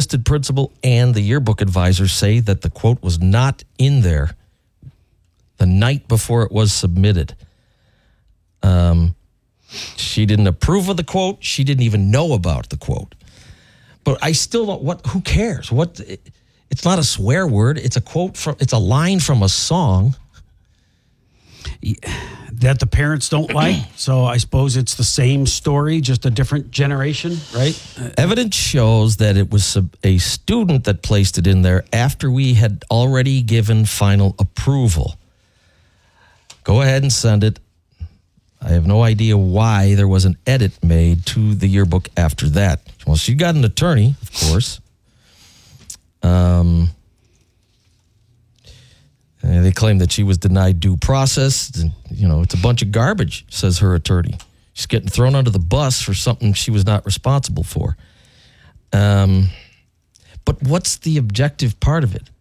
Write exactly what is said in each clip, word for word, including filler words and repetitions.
assistant principal and the yearbook advisor say that the quote was not in there the night before it was submitted. Um, she didn't approve of the quote. She didn't even know about the quote. But I still don't, what, who cares? What, it, it's not a swear word. It's a quote from, it's a line from a song. That the parents don't like. So I suppose it's the same story, just a different generation, right? Evidence shows that it was a student that placed it in there after we had already given final approval. Go ahead and send it. I have no idea why there was an edit made to the yearbook after that. Well, she got an attorney, of course. Um, and they claim that she was denied due process. And, you know, it's a bunch of garbage, says her attorney. She's getting thrown under the bus for something she was not responsible for. Um, but what's the objective part of it?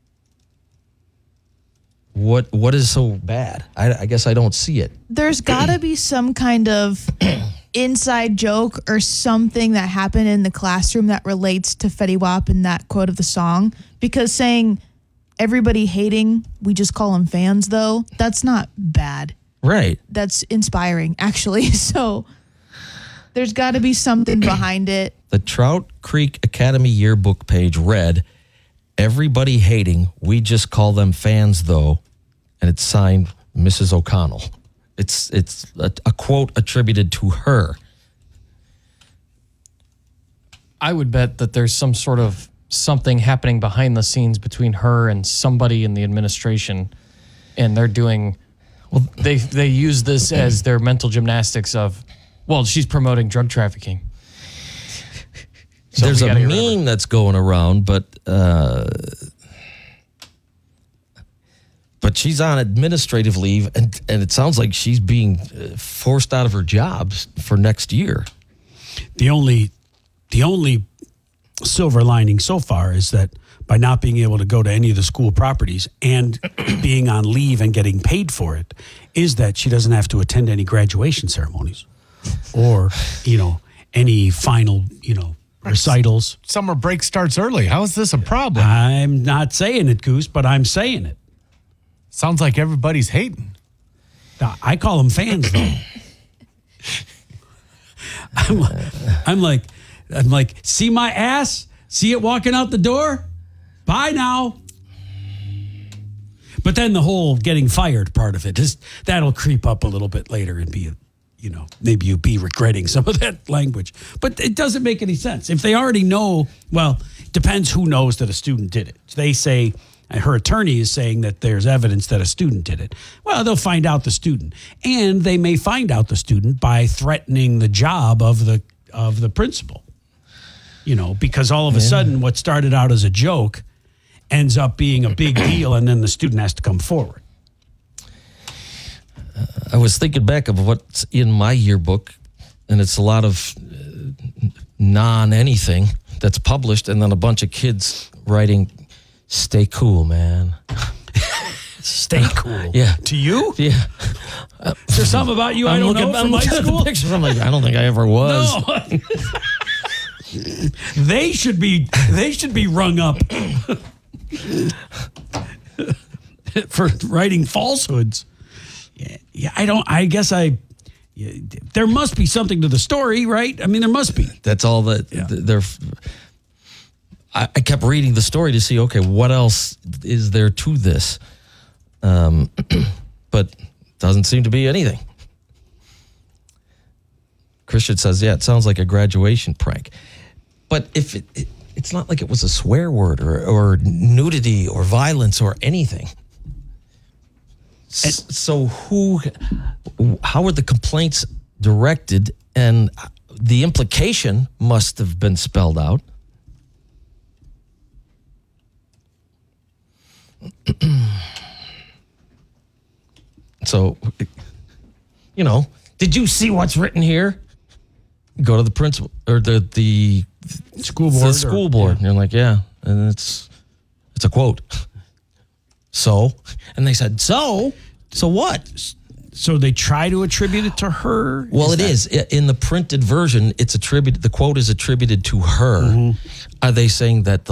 What What is so bad? I, I guess I don't see it. There's got to be some kind of inside joke or something that happened in the classroom that relates to Fetty Wap and that quote of the song. Because saying everybody hating, we just call them fans, though, that's not bad. Right. That's inspiring, actually. So there's got to be something behind it. The Trout Creek Academy yearbook page read, "Everybody hating, we just call them fans, though," and it's signed Missus O'Connell. It's it's a, a quote attributed to her. I would bet that there's some sort of something happening behind the scenes between her and somebody in the administration, and they're doing. Well, they they use this as their mental gymnastics of, well, she's promoting drug trafficking. So There's a meme that's going around, but uh, but she's on administrative leave, and, and it sounds like she's being forced out of her job for next year. The only, the only silver lining so far is that by not being able to go to any of the school properties and being on leave and getting paid for it, is that she doesn't have to attend any graduation ceremonies or, you know, any final, you know, recitals. Summer break starts early. How is this a problem? I'm not saying it, Goose, but I'm saying it. Sounds like everybody's hating. I call them fans, though. I'm, I'm like, I'm like, see my ass? See it walking out the door? Bye now. But then the whole getting fired part of it is that'll creep up a little bit later and be, you know, maybe you'll be regretting some of that language. But it doesn't make any sense. If they already know, well, it depends who knows that a student did it. They say, her attorney is saying that there's evidence that a student did it. Well, they'll find out the student. And they may find out the student by threatening the job of the of the principal. You know, because all of a sudden what started out as a joke ends up being a big deal, and then the student has to come forward. Uh, I was thinking back of what's in my yearbook, and it's a lot of uh, non-anything that's published, and then a bunch of kids writing, "Stay cool, man." Stay cool. Yeah. To you? Yeah. Uh, Is there something about you I I'm don't looking, know I'm from looking high at school? the pictures. I'm like, I don't think I ever was. No. They should be. They should be rung up for writing falsehoods. Yeah, yeah. I don't. I guess I. Yeah, there must be something to the story, right? I mean, there must be. That's all that Yeah. they're. I, I kept reading the story to see, okay, what else is there to this? Um, but doesn't seem to be anything. Christian says, yeah, it sounds like a graduation prank. But if it, it it's not like it was a swear word or, or nudity or violence or anything. S- so who, how were the complaints directed? And the implication must have been spelled out. So, you know, did you see what's written here? Go to the principal or the the School board. the school or- board, yeah. and you're like, yeah, and it's it's a quote. So, and they said, so, so what? So they try to attribute it to her? Well, is it that- is in the printed version. It's attributed. The quote is attributed to her. Mm-hmm. Are they saying that the